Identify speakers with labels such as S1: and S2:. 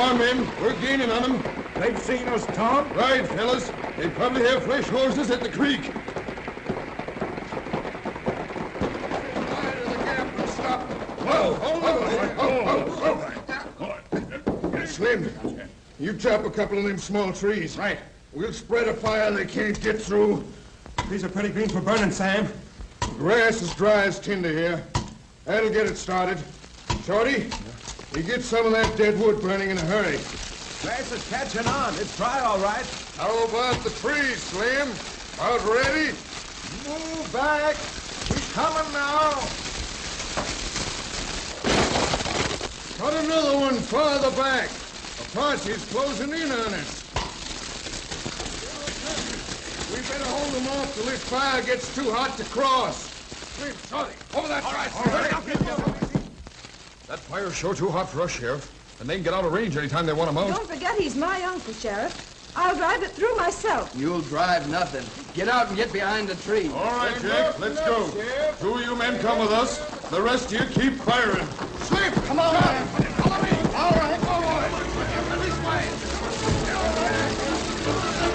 S1: on, men. We're gaining on them.
S2: They've seen us, Tom?
S1: Right, fellas. They probably have fresh horses at the creek. Slim, you chop a couple of them small trees.
S2: Right.
S1: We'll spread a fire they can't get through.
S2: These are pretty green for burning, Sam.
S1: Grass is dry as tinder here. That'll get it started. Shorty, you get some of that dead wood burning in a hurry.
S2: Grass is catching on. It's dry, all right.
S1: How about the trees, Slim? About ready?
S2: Move back. We're coming now.
S1: Cut another one farther back. A posse's closing in on us. We better hold them off till this fire gets too hot to cross. Slim, Shorty, over that side.
S2: All right.
S3: That fire's sure too hot for us, Sheriff. And they can get out of range anytime they want to mount.
S4: Don't forget he's my uncle, Sheriff. I'll drive it through myself.
S5: You'll drive nothing. Get out and get behind the tree.
S1: All right, Jack, let's go. Two of you men come with us. The rest of you keep firing. Slim,
S5: Come on, man.